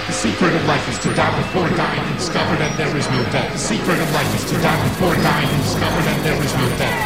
The secret of life is to die before dying and discover that there is no death. The secret of life is to die before dying and discover that there is no death.